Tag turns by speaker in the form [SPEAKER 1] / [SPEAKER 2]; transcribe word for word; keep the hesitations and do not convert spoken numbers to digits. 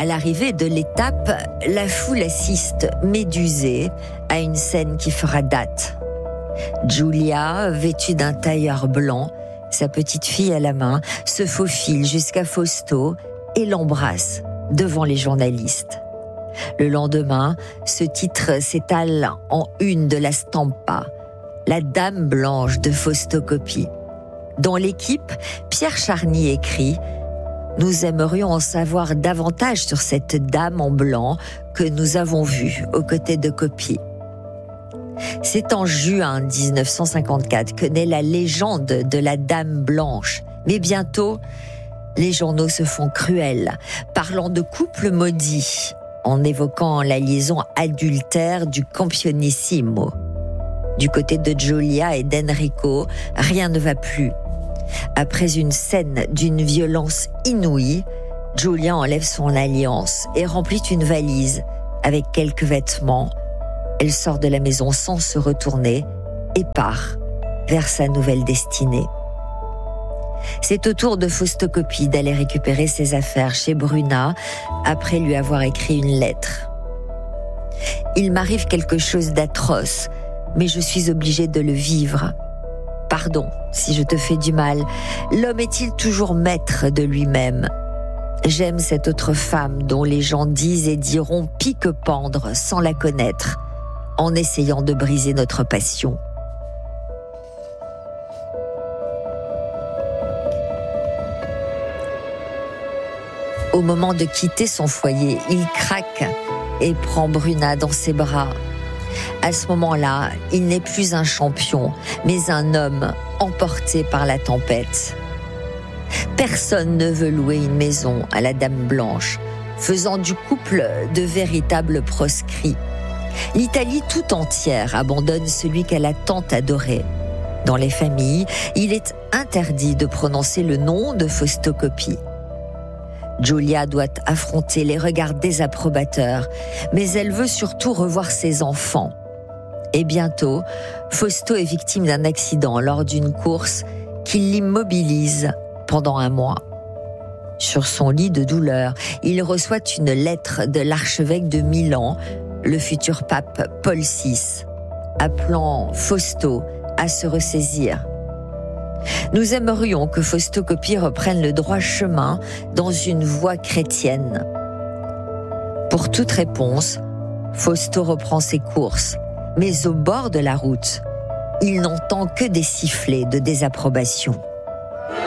[SPEAKER 1] À l'arrivée de l'étape, la foule assiste médusée à une scène qui fera date. Julia, vêtue d'un tailleur blanc, sa petite fille à la main, se faufile jusqu'à Fausto et l'embrasse devant les journalistes. Le lendemain, ce titre s'étale en une de la Stampa, la Dame blanche de Fausto Coppi. Dans l'équipe, Pierre Charny écrit « Nous aimerions en savoir davantage sur cette dame en blanc que nous avons vue aux côtés de Coppi. » C'est en juin dix-neuf cent cinquante-quatre que naît la légende de la Dame blanche. Mais bientôt, les journaux se font cruels, parlant de couple maudit, en évoquant la liaison adultère du Campionissimo. Du côté de Giulia et d'Enrico, rien ne va plus. Après une scène d'une violence inouïe, Giulia enlève son alliance et remplit une valise avec quelques vêtements. Elle sort de la maison sans se retourner et part vers sa nouvelle destinée. C'est au tour de Fausto Coppi d'aller récupérer ses affaires chez Bruna après lui avoir écrit une lettre. « Il m'arrive quelque chose d'atroce, mais je suis obligée de le vivre. Pardon si je te fais du mal. L'homme est-il toujours maître de lui-même ? J'aime cette autre femme dont les gens disent et diront pique-pendre sans la connaître, en essayant de briser notre passion. » Au moment de quitter son foyer, il craque et prend Bruna dans ses bras. À ce moment-là, il n'est plus un champion, mais un homme emporté par la tempête. Personne ne veut louer une maison à la Dame blanche, faisant du couple de véritables proscrits. L'Italie tout entière abandonne celui qu'elle a tant adoré. Dans les familles, il est interdit de prononcer le nom de Fausto Coppi. Giulia doit affronter les regards désapprobateurs, mais elle veut surtout revoir ses enfants. Et bientôt, Fausto est victime d'un accident lors d'une course qui l'immobilise pendant un mois. Sur son lit de douleur, il reçoit une lettre de l'archevêque de Milan, le futur pape Paul six, appelant Fausto à se ressaisir. Nous aimerions que Fausto Coppi reprenne le droit chemin dans une voie chrétienne. Pour toute réponse, Fausto reprend ses courses, mais au bord de la route, il n'entend que des sifflets de désapprobation.